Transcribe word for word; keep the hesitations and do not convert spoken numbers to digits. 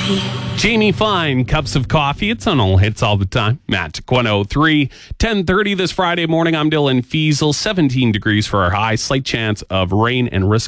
coffee. Jamie Fine, Cups of Coffee. It's on all hits all the time. Matt, one oh three, ten thirty this Friday morning. I'm Dylan Fiesel. seventeen degrees for our high. Slight chance of rain and risk